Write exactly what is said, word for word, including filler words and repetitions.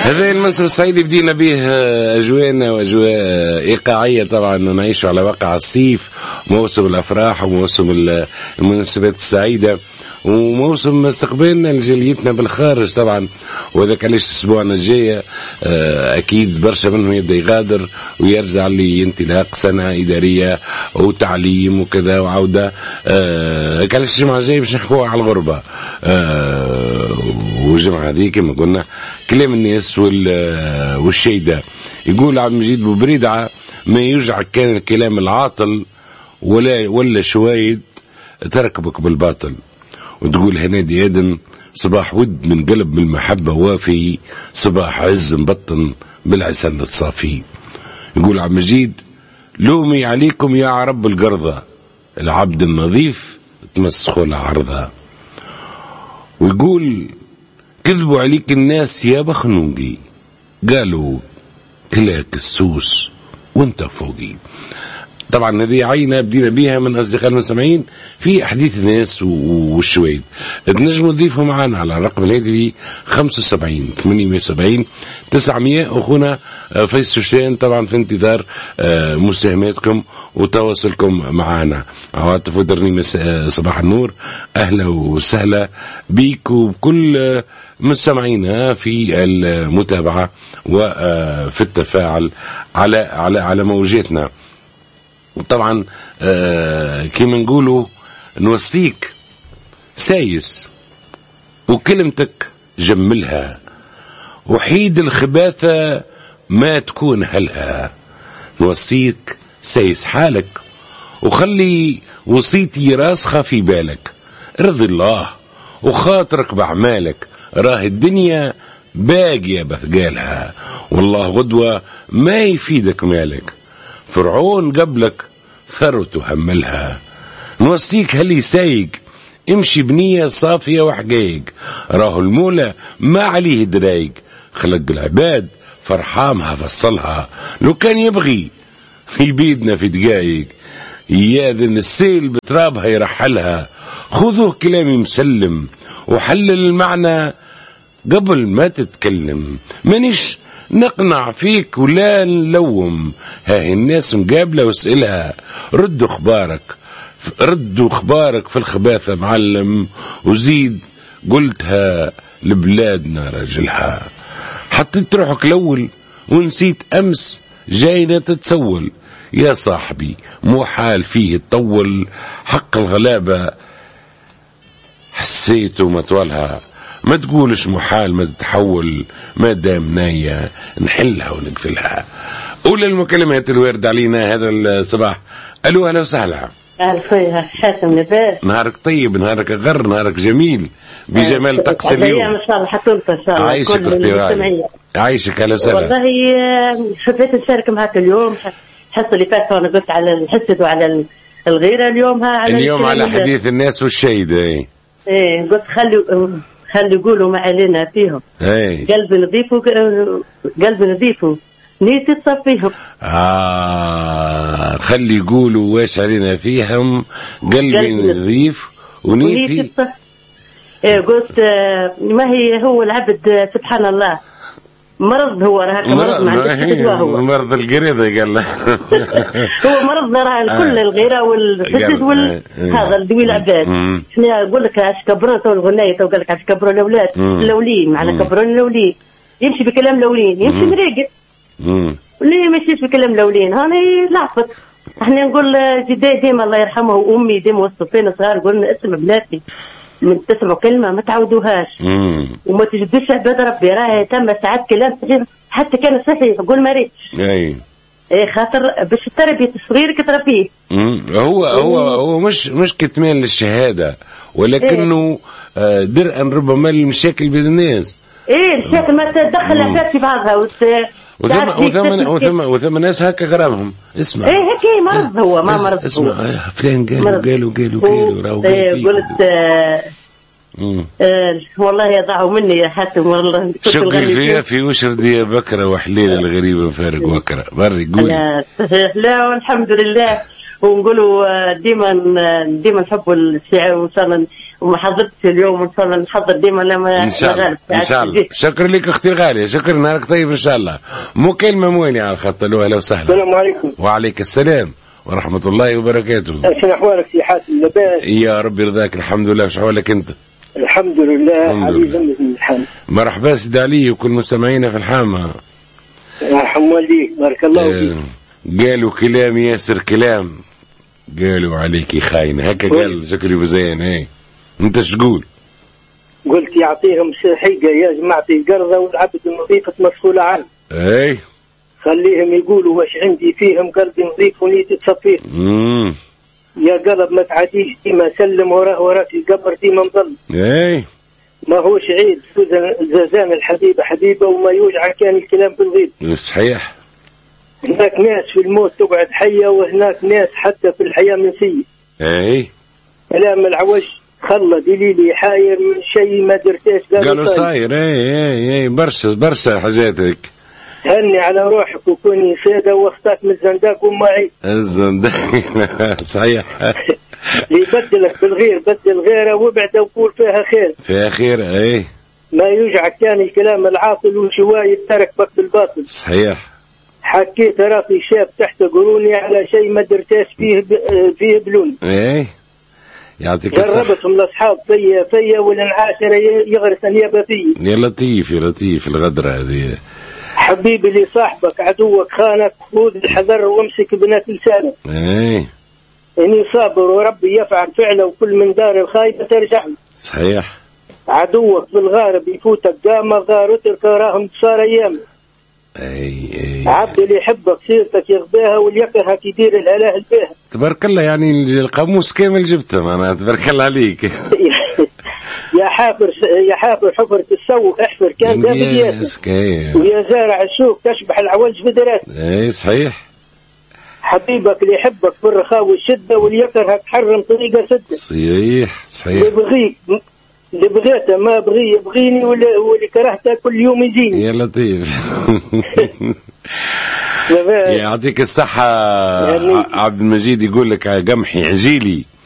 هذا المنصب الصعيدي بدينا به أجواءنا وأجواء إيقاعية. طبعا نعيش على واقع الصيف، موسم الأفراح وموسم المناسبات السعيدة وموسم استقبالنا لجاليتنا بالخارج طبعا. وذاك علاش الأسبوعنا الجاية أكيد برشا منهم يبدأ يغادر ويرجع لانطلاق سنة إدارية وتعليم وكذا وعودة. هذاك علاش الجمعة الجاية باش نحكوها على الغربة. والجمعة هذه كما قلنا كلام الناس والشيدة. يقول عبد المجيد بوبريدعة: ما يجعل كان الكلام العاطل ولا ولا شوايد تركبك بالباطل. وتقول هنادي آدم: صباح ود من قلب من المحبة وافي، صباح عز مبطن بالعسل الصافي. يقول عبد المجيد: لومي عليكم يا عرب القرضة، العبد النظيف تمسخوا العرضة. ويقول: كذبوا عليك الناس يا بخنوقي، قالوا كلاك السوس وانت فوقي. طبعا هذه عينة بدينا بيها من أصدقاء المستمعين في أحاديث الناس والشويد. تنجموا تضيفوا معنا على الرقم الهاتفي خمسة وسبعين ثمانمائة وسبعين تسعمائة. أخونا فيصل شوشان طبعا في انتظار مساهماتكم وتواصلكم معنا. عواطف ودرني صباح النور، أهلا وسهلا بيك وبكل مستمعينا في المتابعة وفي التفاعل على على على موجاتنا. طبعا آه كما نقولوا نوصيك سايس وكلمتك جملها، وحيد الخباثة ما تكون هلها. نوصيك سايس حالك وخلي وصيتي راسخة في بالك. رضي الله وخاطرك بعمالك، راه الدنيا باقية بثقالها، والله غدوة ما يفيدك مالك. فرعون قبلك ثروته هملها. نوصيك هلي سايق امشي بنية صافية وحقايق، راهو المولى ما عليه درايق، خلق العباد فرحامها فصلها، لو كان يبغي يبيدنا في دقايق، ياذن السيل بترابها يرحلها. خذوه كلامي مسلم وحلل المعنى قبل ما تتكلم، مانيش نقنع فيك ولا نلوم. هاي الناس مقابلة واسئلها، ردوا اخبارك ردوا اخبارك في الخباثة معلم، وزيد قلتها لبلادنا رجلها. حطيت روحك الاول ونسيت امس جاينا تتسول، يا صاحبي مو حال فيه تطول، حق الغلابة حسيته مطولها. ما تقولش محال ما تتحول، ما دام ناية نحلها ونقفلها. أولى المكالمات الوارد علينا هذا الصباح. ألو أهلا وسهلا. أهلا خويا حاتم لاباس؟ نهارك طيب، نهارك غر، نهارك جميل بجمال طقس اليوم. إن شاء الله حتلطف إن شاء الله. عايشك أختي، عايشك. أهلا وسهلا. والله حبيت نشارك معك اليوم. الحصة اللي فاتت أنا قلت على الحسد وعلى الغيرة، اليوم ها على اليوم على حديث الناس والشيد. إيه إيه قلت خلي خلي يقولوا ما علينا فيهم. ايه قلب نظيف قلب نظيف نيتي تصفيهم. اه خلي يقولوا واش علينا فيهم، قلبي نظيف ونيتي. ايه قلت ما هي هو العبد سبحان الله مرض، هو راه مرض ما عندوش هو مرض القريضة قال له هو مرض راه كل الغيرة والحسد وال هذا الدوي العباد. احنا نقول لك اش كبروا تو الغناية، تو قال لك اش كبروا الاولاد الاولين، معنا كبروا الاولين يمشي بكلام الاولين، يمشي مريقل واللي يمشيش بكلام الاولين هاني لعبت. احنا نقول جدي ديما الله يرحمه وامي ديما وصفوا فينا صغار، قلنا اسم بلاتي من تسمعوا كلمة ما تعودوهاش وما تجدوش عباد ربي، راهي تم ساعات كلام صحيح حتى كان صحيح قول ما ريتش. اي ايه خاطر باش تربية صغيرك تربيه. هو هو هو مش مش كتمان للشهادة، ولكنه إيه؟ درءا ربما للمشاكل بين الناس. ايه المشاكل ما تدخل العباد في بعضها وت... وثم وثم وثم وثم ناس هكا غرامهم. اسمع ايه هيك مرض، هو ما مرض. اسمع فلان قالوا قالوا قالوا قالوا راهو قال قلت آه آه والله يضعوا مني يا حاتم والله. شكر فيها في وشرد يا بكرة وحليلة الغريبة فارق وكرة بري قولي. لا والحمد لله. ونقولوا ديما ديما نحبوا الشعر وان شاء الله وما حضرتش اليوم، ان شاء الله نحضر ديما لما ان شاء الله ان شاء الله. شكرا لك اختي الغاليه، شكرا، نهارك طيب ان شاء الله. مكالمه موينه على الخط. اهلا وسهلا. السلام عليكم. وعليك السلام ورحمه الله وبركاته. شنو احوالك سي حاتم؟ لاباس؟ يا ربي يرضاك، الحمد لله. وش احوالك انت؟ الحمد لله. علي جنة من الحامة. مرحبا سيدي علي وكل مستمعينا في الحامة. مرحبا والديك، بارك الله فيك. قالوا كلام ياسر كلام، قالوا عليك خاينة، هكا قال شكري بزين. ايه انت ايش تقول؟ قلت يعطيهم حقة يا جماعة القرضة والعبد النظيفة مسؤولة عنه. ايه خليهم يقولوا واش عندي فيهم قلبي نظيف ونيتي تصفيه. امم يا قلب ما تعديش ديما سلم وراه وراك القبر ديما مظل. ايه ما هوش عيد زازان الحبيبة حبيبة وما يوجع كان الكلام في الغيب. صحيح. هناك ناس في الموت تقعد حية وهناك ناس حتى في الحياة منسية. ايه كلام العوج خلى دليلي حاير من شيء ما درتاش قالوا صاير. ايه ايه ايه برشا برشا حاجاتك. هني على روحك وكوني سيدة واختك من الزنداق ومعي الزنداق. صحيح. اللي يبدلك بالغير بدل غيره وابعد وقول فيها خير. فيها خير. ايه ما يوجعك كان الكلام العاطل وشوية ترك بك بالباطل. صحيح. حكيت راسي شاب تحت قروني على شيء ما درتاش فيه ب... فيه بلون. ايه يعطيك الصحة. جربتهم الاصحاب فيا فيا والعاشرة يغرس نيابة فيا. يا لطيف يا لطيف الغدرة هذه. حبيبي اللي صاحبك عدوك خانك خذ الحذر وامسك بنات لسانك. ايه اني صابر وربي يفعل فعله وكل من دار الخايبة ترجع له. صحيح. عدوك بالغارب يفوتك قامة غارتك راهم صار ايام. اي اي عبد اللي يحبك سيرتك يغباها واللي يكرهك يدير الاله الباهي. تبارك الله، يعني القاموس كامل جبته معناها، تبارك الله عليك. يا حافر يا حافر حفرة السوق احفر كان ده بدياتك، ويا زارع السوق تشبح العوج بدراتك. اي صحيح. حبيبك اللي يحبك بالرخاء والشده واللي يكرهك حرم طريقه سده. صحيح صحيح. اللي بغيك اللي بغيته ما بغي يبغيني واللي كرهته كل يوم يجيني. يا لطيف. يعطيك الصحة. عبد المجيد يقول لك قمحي عجيلي